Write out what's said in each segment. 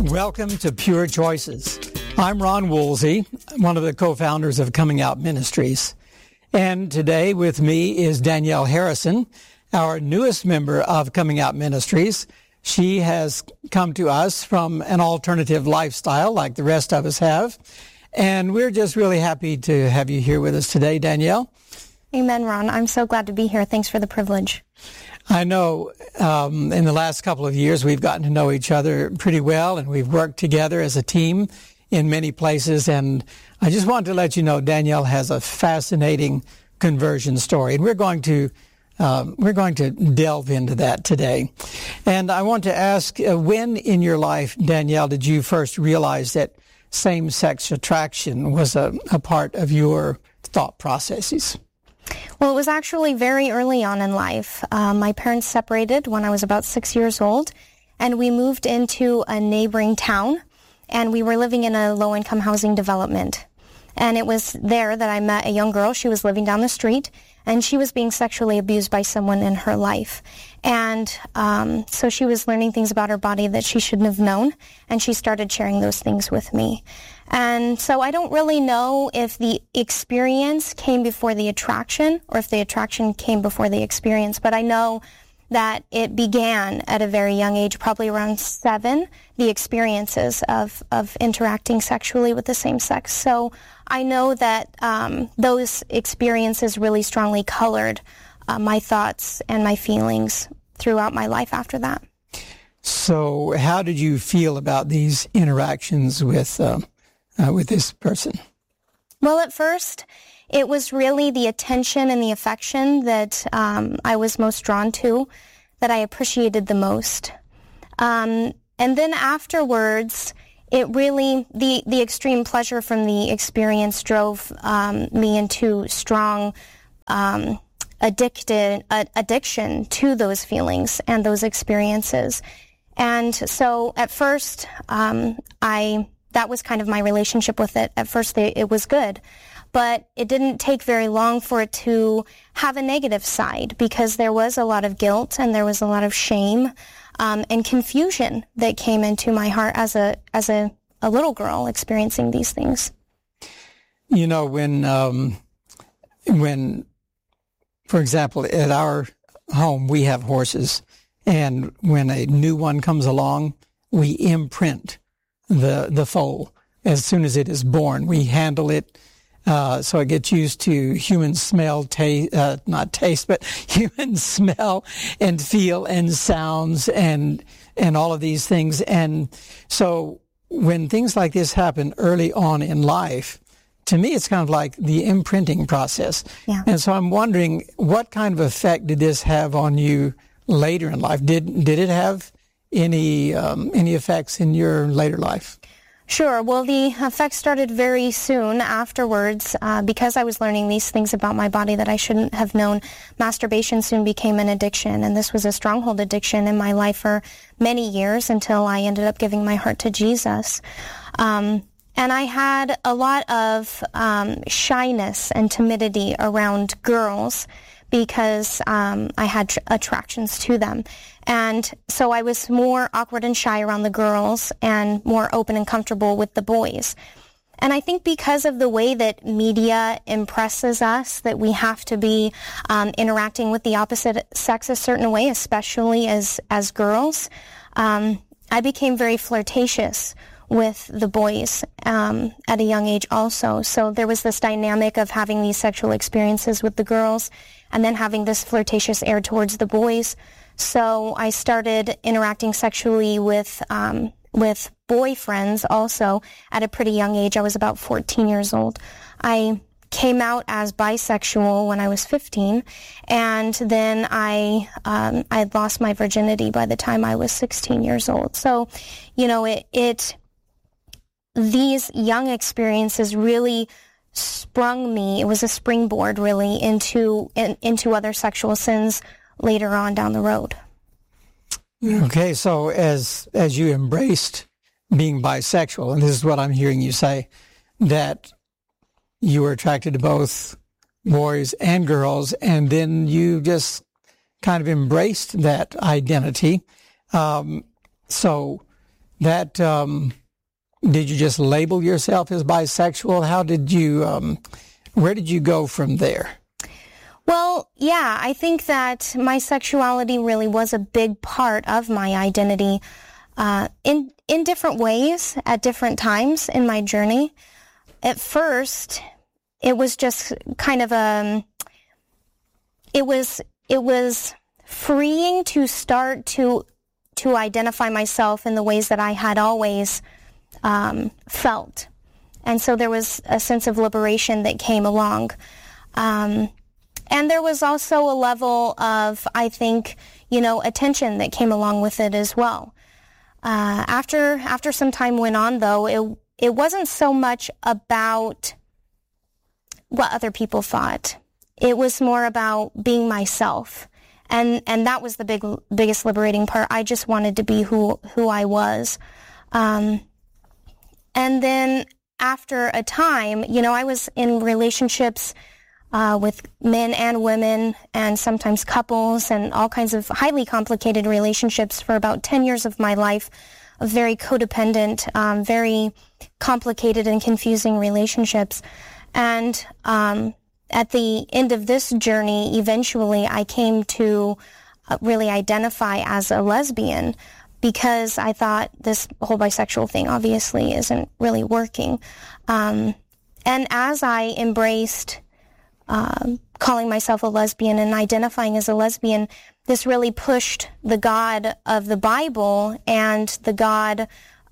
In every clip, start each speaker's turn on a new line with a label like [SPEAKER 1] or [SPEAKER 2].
[SPEAKER 1] Welcome to Pure Choices. I'm Ron Woolsey, one of the co-founders of Coming Out Ministries. And today with me is Danielle Harrison, our newest member of Coming Out Ministries. She has come to us from an alternative lifestyle like the rest of us have. And we're just really happy to have you here with us today, Danielle.
[SPEAKER 2] Amen, Ron. I'm so glad to be here. Thanks for the privilege.
[SPEAKER 1] I know in the last couple of years we've gotten to know each other pretty well, and we've worked together as a team in many places. And I just wanted to let you know Danielle has a fascinating conversion story, and we're going to delve into that today. And I want to ask, when in your life, Danielle, did you first realize that same-sex attraction was a part of your thought processes?
[SPEAKER 2] Well, it was actually very early on in life. My parents separated when I was about 6 years old, and we moved into a neighboring town, and we were living in a low-income housing development. And it was there that I met a young girl. She was living down the street, and she was being sexually abused by someone in her life. And so she was learning things about her body that she shouldn't have known, and she started sharing those things with me. And so I don't really know if the experience came before the attraction or if the attraction came before the experience, but I know that it began at a very young age, probably around 7, the experiences of interacting sexually with the same sex. So I know that those experiences really strongly colored my thoughts and my feelings throughout my life after that.
[SPEAKER 1] So how did you feel about these interactions with this person?
[SPEAKER 2] Well, at first, it was really the attention and the affection that I was most drawn to, that I appreciated the most. And then afterwards, it really, the extreme pleasure from the experience drove me into strong addiction to those feelings and those experiences. And so at first, that was kind of my relationship with it. At first, it was good. But it didn't take very long for it to have a negative side, because there was a lot of guilt and there was a lot of shame and confusion that came into my heart as a little girl experiencing these things.
[SPEAKER 1] You know, when, for example, at our home, we have horses, and when a new one comes along, we imprint the foal as soon as it is born. We handle it so it gets used to human smell, not taste, but human smell and feel and sounds and all of these things. And so when things like this happen early on in life, to me, it's kind of like the imprinting process.
[SPEAKER 2] Yeah.
[SPEAKER 1] And so I'm wondering, what kind of effect did this have on you later in life? Did it have any effects in your later life?
[SPEAKER 2] Sure. Well, the effects started very soon afterwards because I was learning these things about my body that I shouldn't have known. Masturbation soon became an addiction, and this was a stronghold addiction in my life for many years until I ended up giving my heart to Jesus. And I had a lot of shyness and timidity around girls because I had attractions to them. And so I was more awkward and shy around the girls and more open and comfortable with the boys. And I think because of the way that media impresses us that we have to be interacting with the opposite sex a certain way, especially as girls, I became very flirtatious with the boys at a young age also. So there was this dynamic of having these sexual experiences with the girls and then having this flirtatious air towards the boys. So I started interacting sexually with boyfriends also at a pretty young age. I was about 14 years old. I came out as bisexual when I was 15, and then I had lost my virginity by the time I was 16 years old. So, you know, these young experiences really sprung me. It was a springboard really into other sexual sins later on down the road.
[SPEAKER 1] Okay, so as you embraced being bisexual, and this is what I'm hearing you say, that you were attracted to both boys and girls, and then you just kind of embraced that identity. So that, did you just label yourself as bisexual? How did you, where did you go from there?
[SPEAKER 2] Well, yeah, I think that my sexuality really was a big part of my identity in different ways at different times in my journey. At first, it was just kind of it was freeing to start to identify myself in the ways that I had always felt. And so there was a sense of liberation that came along. And there was also a level of, I think, attention that came along with it as well. After some time went on, though, it wasn't so much about what other people thought. It was more about being myself. And that was the biggest liberating part. I just wanted to be who I was. And then after a time, I was in relationships with men and women and sometimes couples and all kinds of highly complicated relationships for about 10 years of my life, of very codependent, very complicated and confusing relationships. And at the end of this journey, eventually I came to really identify as a lesbian because I thought this whole bisexual thing obviously isn't really working. And as I embraced calling myself a lesbian and identifying as a lesbian, this really pushed the God of the Bible and the God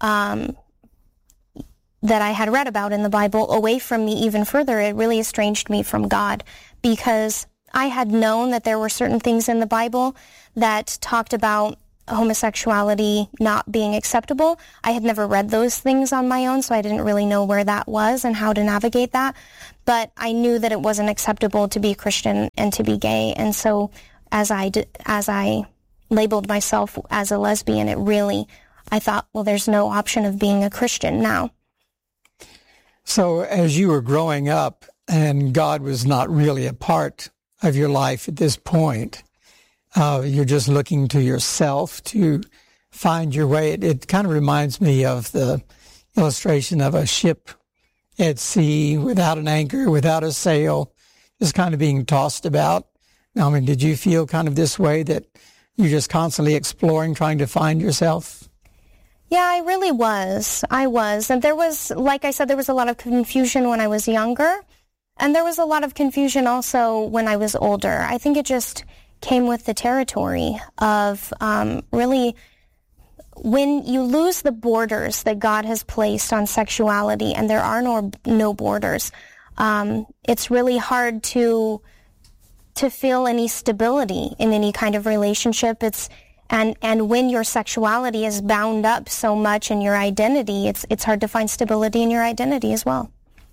[SPEAKER 2] that I had read about in the Bible away from me even further. It really estranged me from God because I had known that there were certain things in the Bible that talked about homosexuality not being acceptable. I had never read those things on my own, so I didn't really know where that was and how to navigate that. But I knew that it wasn't acceptable to be Christian and to be gay. And so as I labeled myself as a lesbian, I thought, well, there's no option of being a Christian now.
[SPEAKER 1] So as you were growing up and God was not really a part of your life at this point, you're just looking to yourself to find your way. It kind of reminds me of the illustration of a ship at sea without an anchor, without a sail, just kind of being tossed about. I mean, did you feel kind of this way, that you're just constantly exploring, trying to find yourself?
[SPEAKER 2] Yeah, I really was. I was. And there was, like I said, there was a lot of confusion when I was younger. And there was a lot of confusion also when I was older. I think it just came with the territory of really, when you lose the borders that God has placed on sexuality, and there are no borders, it's really hard to feel any stability in any kind of relationship. And when your sexuality is bound up so much in your identity, it's hard to find stability in your identity as well.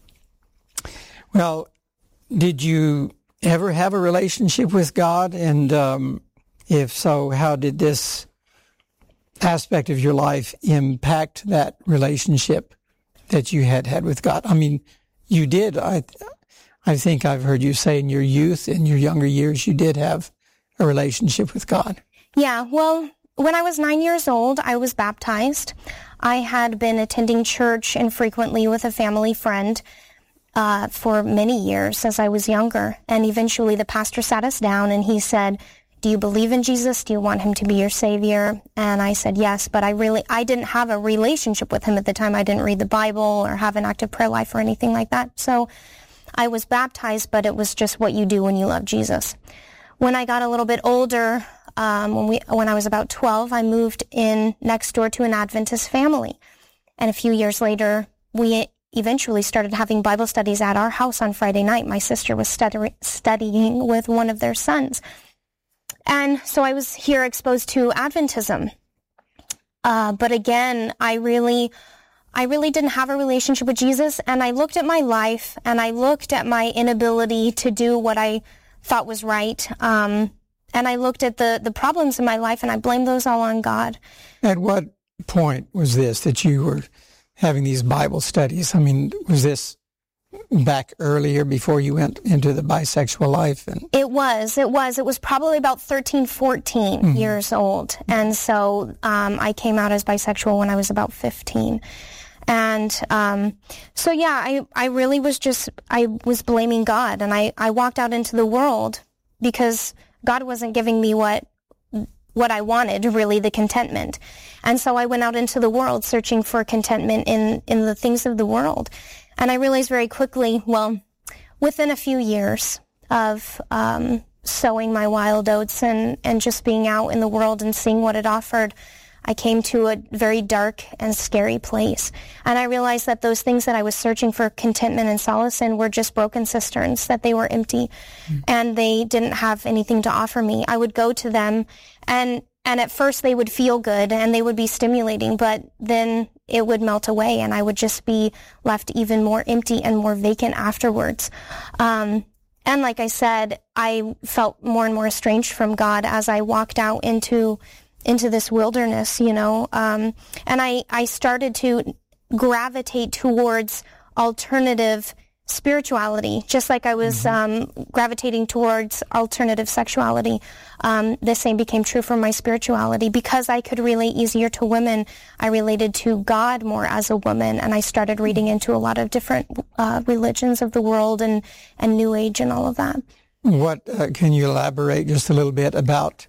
[SPEAKER 1] Well, did you ever have a relationship with God? And if so, how did this aspect of your life impact that relationship that you had with God? I mean, you did. I think I've heard you say in your youth, in your younger years, you did have a relationship with God.
[SPEAKER 2] Yeah, well, when I was 9 years old, I was baptized. I had been attending church infrequently with a family friend for many years as I was younger. And eventually the pastor sat us down and he said, "Do you believe in Jesus? Do you want him to be your Savior?" And I said yes, but I didn't have a relationship with him at the time. I didn't read the Bible or have an active prayer life or anything like that. So I was baptized, but it was just what you do when you love Jesus. When I got a little bit older, when I was about 12, I moved in next door to an Adventist family. And a few years later, we eventually started having Bible studies at our house on Friday night. My sister was studying with one of their sons. And so I was here exposed to Adventism. But again, I really didn't have a relationship with Jesus. And I looked at my life and I looked at my inability to do what I thought was right. And I looked at the problems in my life and I blamed those all on God.
[SPEAKER 1] At what point was this that you were having these Bible studies? I mean, was this back earlier before you went into the bisexual life? And
[SPEAKER 2] It was probably about 13, 14 years old. And so I came out as bisexual when I was about 15. And so, yeah, I really was I was blaming God. And I walked out into the world because God wasn't giving me what I wanted, really, the contentment. And so I went out into the world searching for contentment in the things of the world. And I realized very quickly, well, within a few years of sowing my wild oats and just being out in the world and seeing what it offered, I came to a very dark and scary place. And I realized that those things that I was searching for contentment and solace in were just broken cisterns, that they were empty, and they didn't have anything to offer me. I would go to them, and at first they would feel good, and they would be stimulating, but then it would melt away, and I would just be left even more empty and more vacant afterwards. And like I said, I felt more and more estranged from God as I walked out into this wilderness, and I started to gravitate towards alternative spirituality, just like I was gravitating towards alternative sexuality. The same became true for my spirituality. Because I could relate easier to women, I related to God more as a woman, and I started reading into a lot of different religions of the world and New Age and all of that.
[SPEAKER 1] what can you elaborate just a little bit about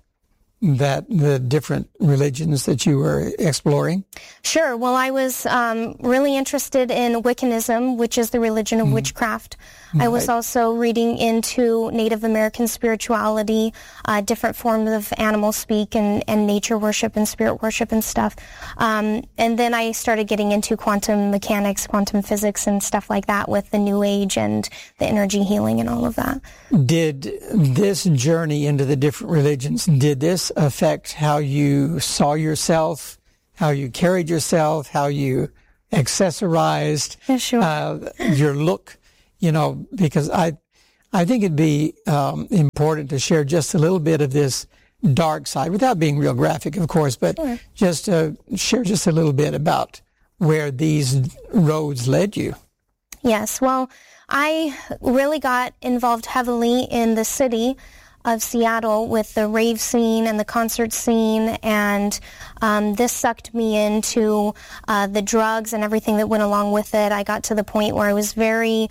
[SPEAKER 1] the different religions that you were exploring?
[SPEAKER 2] Sure. Well, I was really interested in Wiccanism, which is the religion of witchcraft. I was also reading into Native American spirituality, different forms of animal speak and nature worship and spirit worship and stuff. And then I started getting into quantum mechanics, quantum physics and stuff like that with the New Age and the energy healing and all of that.
[SPEAKER 1] Did this journey into the different religions, did this affect how you saw yourself, how you carried yourself, how you accessorized, your look? Because I think it'd be important to share just a little bit of this dark side, without being real graphic, of course, but just share just a little bit about where these roads led you.
[SPEAKER 2] Yes, well, I really got involved heavily in the city of Seattle with the rave scene and the concert scene, and this sucked me into the drugs and everything that went along with it. I got to the point where I was very,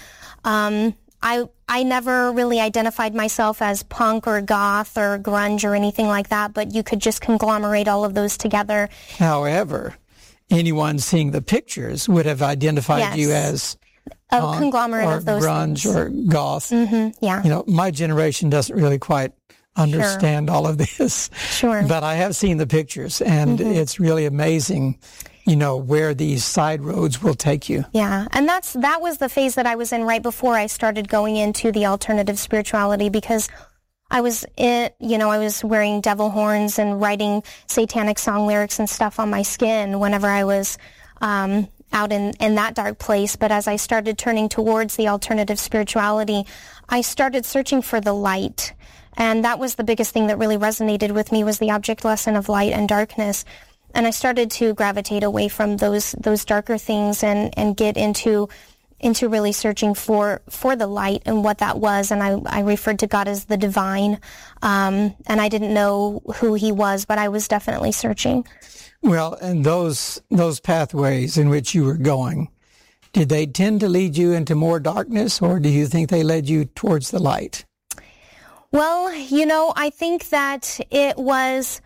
[SPEAKER 2] I never really identified myself as punk or goth or grunge or anything like that, but you could just conglomerate all of those together.
[SPEAKER 1] However, anyone seeing the pictures would have identified you as
[SPEAKER 2] a conglomerate of those
[SPEAKER 1] grunge
[SPEAKER 2] things.
[SPEAKER 1] Or goth.
[SPEAKER 2] Yeah.
[SPEAKER 1] My generation doesn't really quite understand all of this.
[SPEAKER 2] Sure.
[SPEAKER 1] But I have seen the pictures, and it's really amazing, where these side roads will take you.
[SPEAKER 2] Yeah, and that was the phase that I was in right before I started going into the alternative spirituality, because I was I was wearing devil horns and writing satanic song lyrics and stuff on my skin whenever I was out in that dark place. But as I started turning towards the alternative spirituality, I started searching for the light. And that was the biggest thing that really resonated with me, was the object lesson of light and darkness. And I started to gravitate away from those darker things and get into really searching for the light and what that was. And I referred to God as the divine. And I didn't know who he was, but I was definitely searching.
[SPEAKER 1] Well, and those pathways in which you were going, did they tend to lead you into more darkness, or do you think they led you towards the light?
[SPEAKER 2] Well, I think that it was...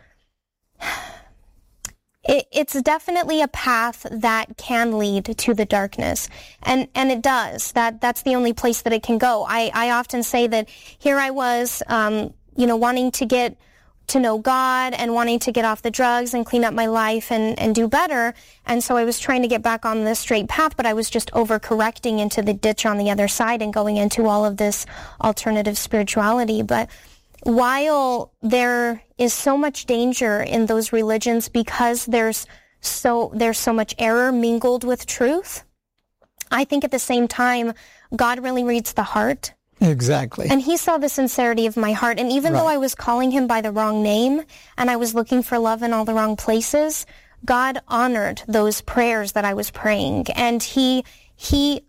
[SPEAKER 2] It's definitely a path that can lead to the darkness, and it does. That's the only place that it can go. I often say that here I was, wanting to get to know God and wanting to get off the drugs and clean up my life and do better, and so I was trying to get back on the straight path, but I was just overcorrecting into the ditch on the other side and going into all of this alternative spirituality. But while there is so much danger in those religions because there's so much error mingled with truth, I think at the same time, God really reads the heart.
[SPEAKER 1] Exactly.
[SPEAKER 2] And he saw the sincerity of my heart. And even though I was calling him by the wrong name and I was looking for love in all the wrong places, God honored those prayers that I was praying. And he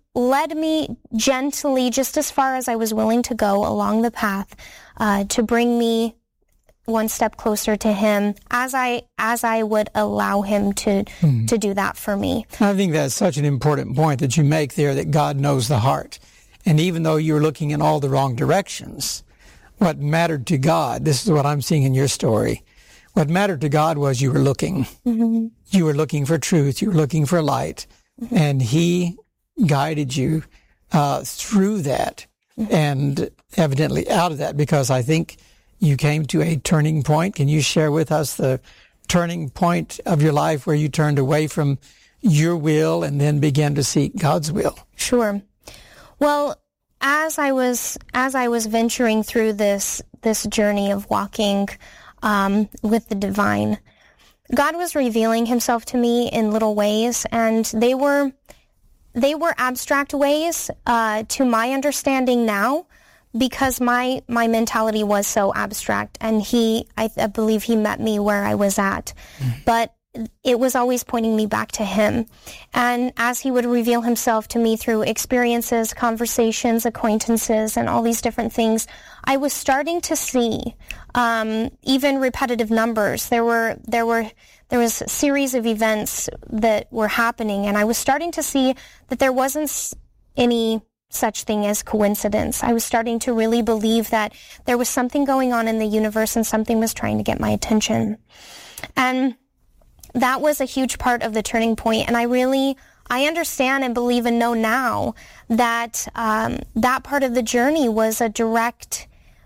[SPEAKER 2] led me gently just as far as I was willing to go along the path to bring me one step closer to him as I would allow him to do that for me.
[SPEAKER 1] I think that's such an important point that you make there, that God knows the heart. And even though you're looking in all the wrong directions, what mattered to God, this is what I'm seeing in your story, what mattered to God was you were looking. Mm-hmm. You were looking for truth. You were looking for light. Mm-hmm. And he guided you through that and evidently out of that, because I think you came to a turning point. Can you share with us the turning point of your life where you turned away from your will and then began to seek God's will?
[SPEAKER 2] Sure. Well, as I was venturing through this journey of walking with the divine, God was revealing himself to me in little ways, and they were abstract ways to my understanding now, because my mentality was so abstract, and I believe he met me where I was at. But it was always pointing me back to him. And as he would reveal himself to me through experiences, conversations, acquaintances, and all these different things, I was starting to see even repetitive numbers. There was a series of events that were happening, and I was starting to see that there wasn't any such thing as coincidence. I was starting to really believe that there was something going on in the universe and something was trying to get my attention. And that was a huge part of the turning point. And I understand and believe and know now that that part of the journey was a direct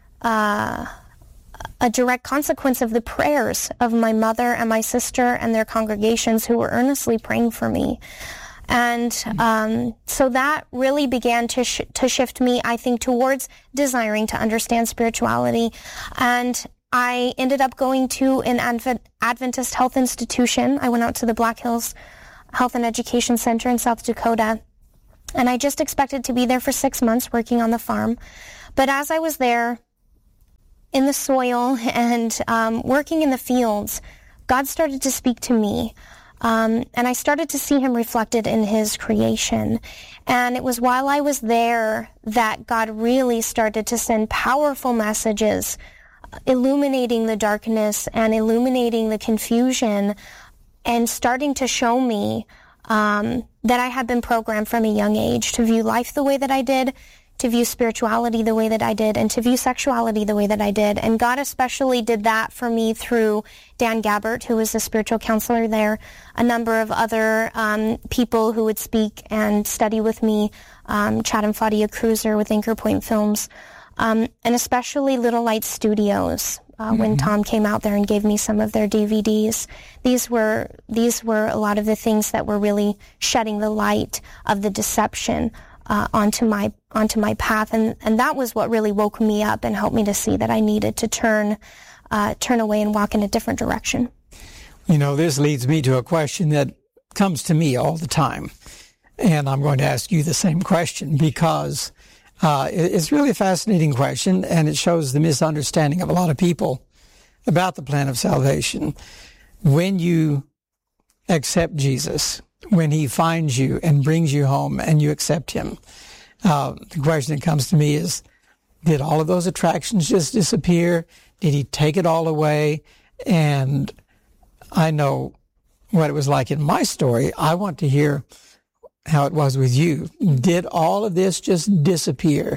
[SPEAKER 2] consequence of the prayers of my mother and my sister and their congregations who were earnestly praying for me. And so that really began to shift me, I think, towards desiring to understand spirituality. And I ended up going to an Adventist health institution. I went out to the Black Hills Health and Education Center in South Dakota. And I just expected to be there for 6 months working on the farm. But as I was there in the soil and working in the fields, God started to speak to me. And I started to see him reflected in his creation. And it was while I was there that God really started to send powerful messages, illuminating the darkness and illuminating the confusion, and starting to show me that I had been programmed from a young age to view life the way that I did, to view spirituality the way that I did, and to view sexuality the way that I did. And God especially did that for me through Dan Gabbert, who was a spiritual counselor there, a number of other people who would speak and study with me, Chad and Fadia Cruiser with Anchor Point Films, and especially Little Light Studios. When Tom came out there and gave me some of their DVDs, these were a lot of the things that were really shedding the light of the deception onto my path, and that was what really woke me up and helped me to see that I needed to turn away and walk in a different direction.
[SPEAKER 1] You know, this leads me to a question that comes to me all the time, and I'm going to ask you the same question because it's really a fascinating question, and it shows the misunderstanding of a lot of people about the plan of salvation. When you accept Jesus, when he finds you and brings you home and you accept him, the question that comes to me is, did all of those attractions just disappear? Did he take it all away? And I know what it was like in my story. I want to hear how it was with you. Did all of this just disappear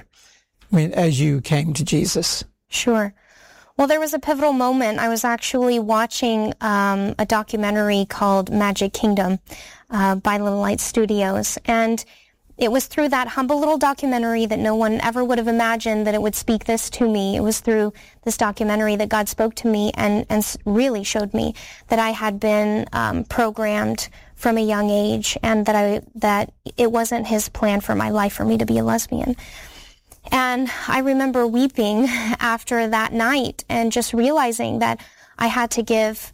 [SPEAKER 1] as you came to Jesus?
[SPEAKER 2] Sure. Well, there was a pivotal moment. I was actually watching a documentary called Magic Kingdom by Little Light Studios, and it was through that humble little documentary that no one ever would have imagined that it would speak this to me. It was through this documentary that God spoke to me and really showed me that I had been programmed from a young age, and that it wasn't his plan for my life for me to be a lesbian. And I remember weeping after that night and just realizing that I had to give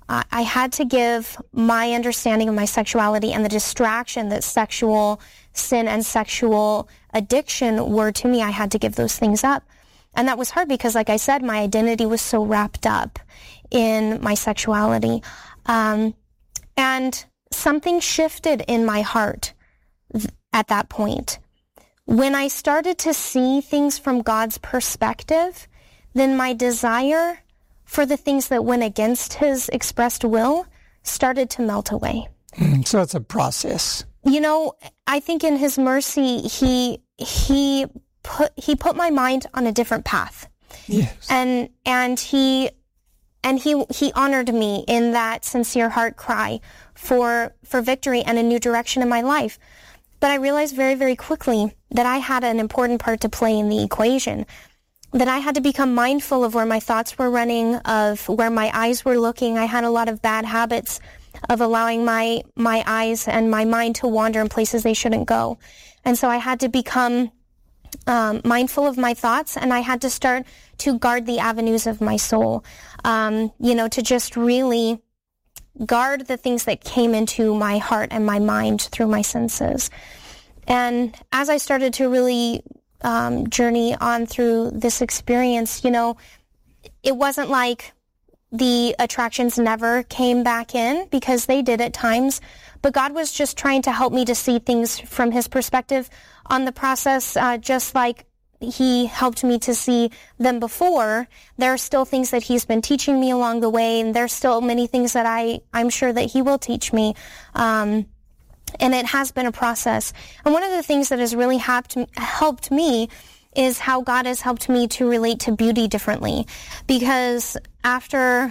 [SPEAKER 2] my understanding of my sexuality and the distraction that sexual sin and sexual addiction were to me. I had to give those things up. And that was hard because, like I said, my identity was so wrapped up in my sexuality. And something shifted in my heart at that point. When I started to see things from God's perspective, then my desire for the things that went against his expressed will started to melt away.
[SPEAKER 1] So it's a process.
[SPEAKER 2] You know, I think in his mercy, he put my mind on a different path.
[SPEAKER 1] Yes.
[SPEAKER 2] And he honored me in that sincere heart cry for victory and a new direction in my life. But I realized very, very quickly that I had an important part to play in the equation, that I had to become mindful of where my thoughts were running, of where my eyes were looking. I had a lot of bad habits of allowing my eyes and my mind to wander in places they shouldn't go. And so I had to become mindful of my thoughts, and I had to start to guard the avenues of my soul, to just really guard the things that came into my heart and my mind through my senses. And as I started to really journey on through this experience, it wasn't like the attractions never came back in, because they did at times, but God was just trying to help me to see things from his perspective on the process, just like he helped me to see them before. There are still things that he's been teaching me along the way, and there's still many things that I'm sure that he will teach me. And it has been a process. And one of the things that has really helped me is how God has helped me to relate to beauty differently. Because after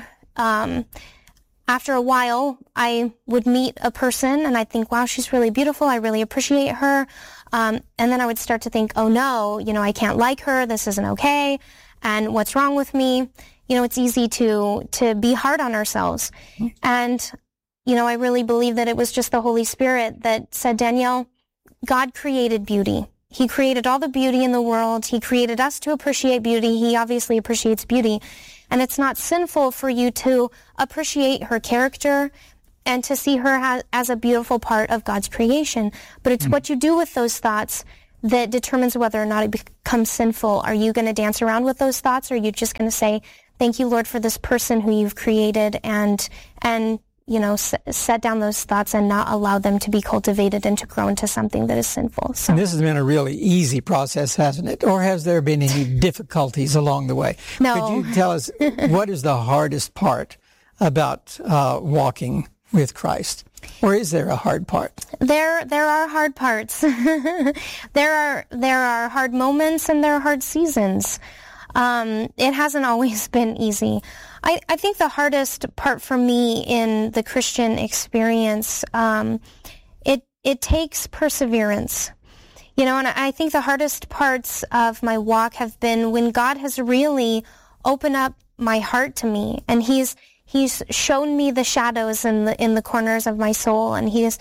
[SPEAKER 2] a while, I would meet a person and I'd think, wow, she's really beautiful. I really appreciate her. And then I would start to think, oh no, I can't like her. This isn't okay. And what's wrong with me? It's easy to be hard on ourselves. And, I really believe that it was just the Holy Spirit that said, Danielle, God created beauty. He created all the beauty in the world. He created us to appreciate beauty. He obviously appreciates beauty. And it's not sinful for you to appreciate her character and to see her as a beautiful part of God's creation. But it's what you do with those thoughts that determines whether or not it becomes sinful. Are you going to dance around with those thoughts, or are you just going to say, thank you, Lord, for this person who you've created, and set down those thoughts and not allow them to be cultivated and to grow into something that is sinful. So.
[SPEAKER 1] And this has been a really easy process, hasn't it? Or has there been any difficulties along the way?
[SPEAKER 2] No.
[SPEAKER 1] Could you tell us what is the hardest part about walking with Christ? Or is there a hard part?
[SPEAKER 2] There are hard parts. There are hard moments and there are hard seasons. It hasn't always been easy. I think the hardest part for me in the Christian experience, it takes perseverance. And I think the hardest parts of my walk have been when God has really opened up my heart to me, and He's shown me the shadows in the corners of my soul, and He's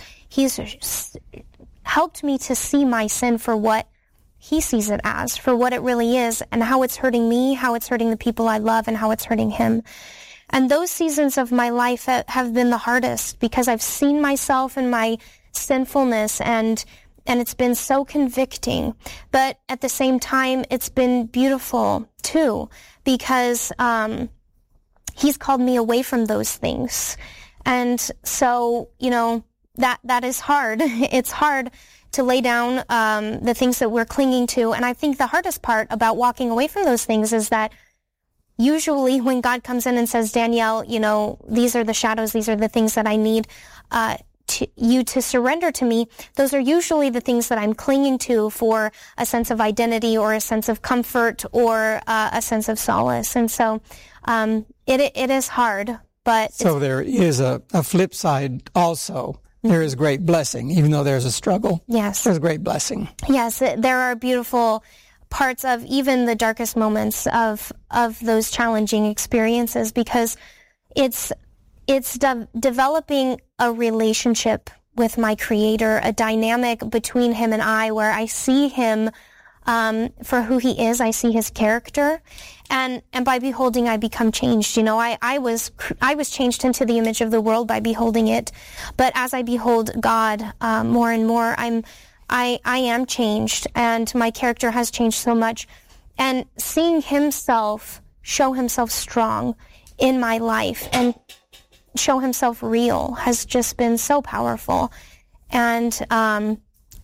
[SPEAKER 2] helped me to see my sin for what He sees it as, for what it really is, and how it's hurting me, how it's hurting the people I love, and how it's hurting Him. And those seasons of my life have been the hardest, because I've seen myself and my sinfulness, and it's been so convicting. But at the same time, it's been beautiful too, because He's called me away from those things. And so, that is hard. It's hard to lay down the things that we're clinging to. And I think the hardest part about walking away from those things is that usually when God comes in and says, Danielle, these are the shadows, these are the things that I need you to surrender to me, those are usually the things that I'm clinging to for a sense of identity or a sense of comfort or a sense of solace. And so it is hard, but... So
[SPEAKER 1] there is a flip side also. There is great blessing, even though there's a struggle.
[SPEAKER 2] Yes.
[SPEAKER 1] There's great blessing.
[SPEAKER 2] Yes, there are beautiful parts of even the darkest moments of those challenging experiences, because it's developing a relationship with my Creator, a dynamic between Him and I, where I see Him for who He is. I see His character, and by beholding, I become changed. I was changed into the image of the world by beholding it, but as I behold God more and more, I am changed, and my character has changed so much. And seeing Himself show Himself strong in my life and show Himself real has just been so powerful. And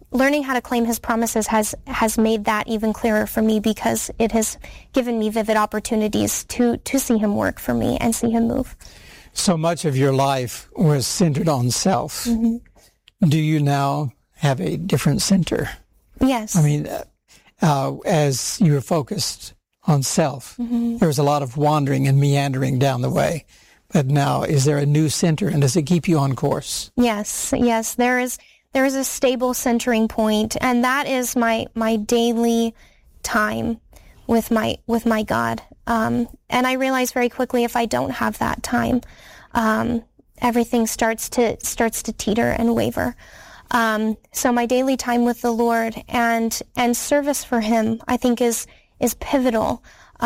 [SPEAKER 2] learning how to claim his promises has made that even clearer for me, because it has given me vivid opportunities to see him work for me and see him move.
[SPEAKER 1] So much of your life was centered on self.
[SPEAKER 2] Mm-hmm.
[SPEAKER 1] Do you now have a different center?
[SPEAKER 2] Yes.
[SPEAKER 1] I mean, as you were focused on self, there was a lot of wandering and meandering down the way. But now, is there a new center, and does it keep you on course?
[SPEAKER 2] Yes. There is a stable centering point, and that is my daily time with my God. And I realize very quickly, if I don't have that time, everything starts to teeter and waver. So my daily time with the Lord and service for him, I think is pivotal.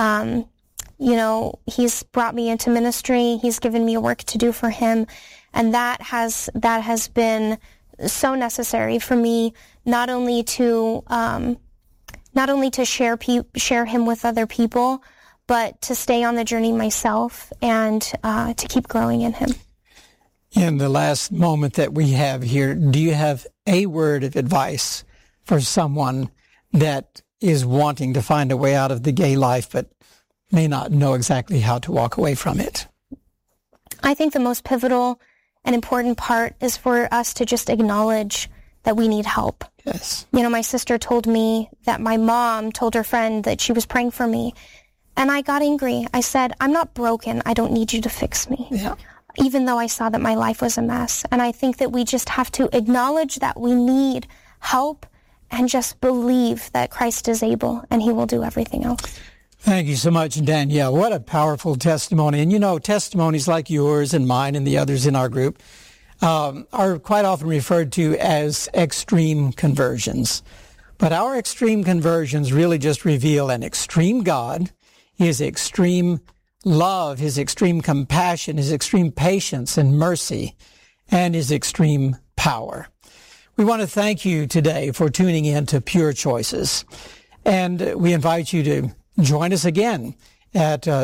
[SPEAKER 2] He's brought me into ministry. He's given me a work to do for him. And that has been so necessary for me, not only to share him with other people, but to stay on the journey myself and to keep growing in him.
[SPEAKER 1] In the last moment that we have here, do you have a word of advice for someone that is wanting to find a way out of the gay life but may not know exactly how to walk away from it?
[SPEAKER 2] I think the most pivotal and important part is for us to just acknowledge that we need help.
[SPEAKER 1] Yes.
[SPEAKER 2] My sister told me that my mom told her friend that she was praying for me, and I got angry. I said, I'm not broken. I don't need you to fix me.
[SPEAKER 1] Yeah.
[SPEAKER 2] Even though I saw that my life was a mess. And I think that we just have to acknowledge that we need help and just believe that Christ is able and he will do everything else.
[SPEAKER 1] Thank you so much, Danielle. What a powerful testimony. And testimonies like yours and mine and the others in our group are quite often referred to as extreme conversions. But our extreme conversions really just reveal an extreme God, his extreme love, his extreme compassion, his extreme patience and mercy, and his extreme power. We want to thank you today for tuning in to Pure Choices. And we invite you to join us again at